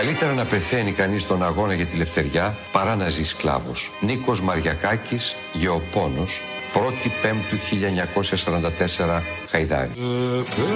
Καλύτερα να πεθαίνει κανείς στον αγώνα για τη λευτεριά παρά να ζει σκλάβος. Νίκος Μαριακάκης, Γεωπόνος, 1η Πέμπτου 1944, Χαϊδάρη.